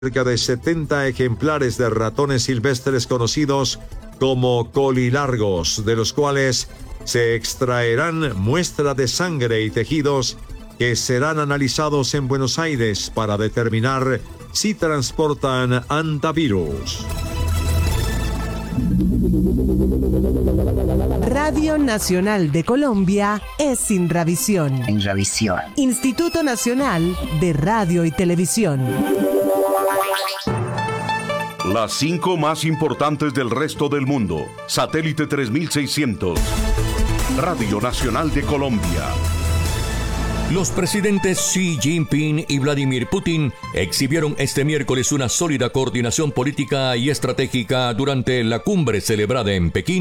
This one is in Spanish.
cerca de 70 ejemplares de ratones silvestres conocidos como colilargos, de los cuales se extraerán muestra de sangre y tejidos que serán analizados en Buenos Aires para determinar si transportan antivirus. Radio Nacional de Colombia es Inravisión. Instituto Nacional de Radio y Televisión. Las 5 más importantes del resto del mundo. Satélite 3600. Radio Nacional de Colombia. Los presidentes Xi Jinping y Vladimir Putin exhibieron este miércoles una sólida coordinación política y estratégica durante la cumbre celebrada en Pekín